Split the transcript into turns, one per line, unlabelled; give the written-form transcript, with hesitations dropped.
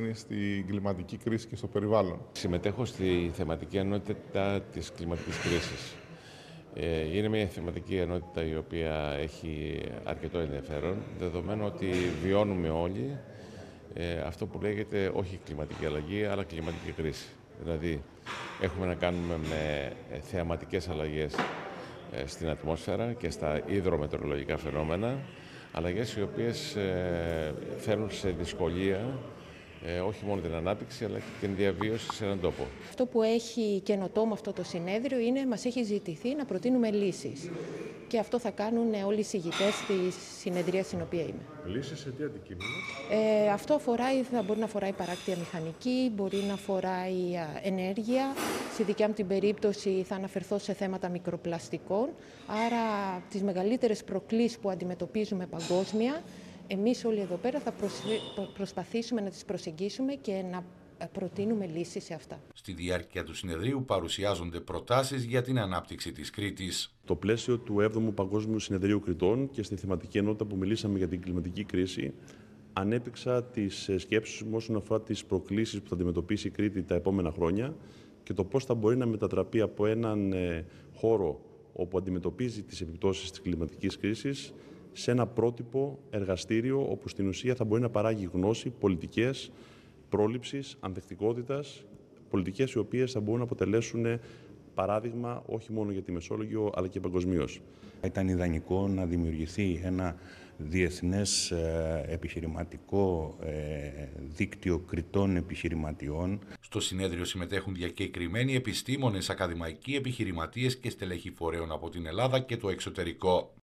κάνει στην κλιματική κρίση και στο περιβάλλον.
Συμμετέχω στη θεματική ενότητα της κλιματικής κρίσης. Είναι μια θεματική ενότητα η οποία έχει αρκετό ενδιαφέρον, δεδομένου ότι βιώνουμε όλοι αυτό που λέγεται όχι κλιματική αλλαγή, αλλά κλιματική κρίση. Δηλαδή, έχουμε να κάνουμε με θεαματικές αλλαγές στην ατμόσφαιρα και στα υδρομετεωρολογικά φαινόμενα, αλλαγές οι οποίες φέρνουν σε δυσκολία όχι μόνο την ανάπτυξη, αλλά και την διαβίωση σε έναν τόπο.
Αυτό που έχει καινοτόμο αυτό το συνέδριο είναι μας έχει ζητηθεί να προτείνουμε λύσεις. Και αυτό θα κάνουν όλοι οι συγητές στη συνεδρία στην οποία είμαι.
Λύσεις σε τι αντικείμενα?
Αυτό μπορεί να αφορά παράκτια μηχανική, μπορεί να αφορά η ενέργεια. Στη δικιά μου την περίπτωση θα αναφερθώ σε θέματα μικροπλαστικών. Άρα τις μεγαλύτερες προκλήσεις που αντιμετωπίζουμε παγκόσμια, εμείς όλοι εδώ πέρα θα προσπαθήσουμε να τις προσεγγίσουμε και να προτείνουμε λύσεις σε αυτά.
Στη διάρκεια του συνεδρίου παρουσιάζονται προτάσεις για την ανάπτυξη της Κρήτης.
Το πλαίσιο του 7ου Παγκόσμιου Συνεδρίου Κρητών και στη θεματική ενότητα που μιλήσαμε για την κλιματική κρίση, ανέπτυξα τις σκέψεις μου όσον αφορά τις προκλήσεις που θα αντιμετωπίσει η Κρήτη τα επόμενα χρόνια και το πώς θα μπορεί να μετατραπεί από έναν χώρο όπου αντιμετωπίζει τις επιπτώσεις της κλιματικής κρίσης σε ένα πρότυπο εργαστήριο όπου στην ουσία θα μπορεί να παράγει γνώση, πολιτικές, πρόληψης, ανθεκτικότητας, πολιτικές οι οποίες θα μπορούν να αποτελέσουν παράδειγμα όχι μόνο για τη Μεσόλογο αλλά και παγκοσμίως.
Ήταν ιδανικό να δημιουργηθεί ένα διεθνές επιχειρηματικό δίκτυο κριτών επιχειρηματιών.
Στο συνέδριο συμμετέχουν διακεκριμένοι επιστήμονες, ακαδημαϊκοί επιχειρηματίες και στελέχη φορέων από την Ελλάδα και το εξωτερικό.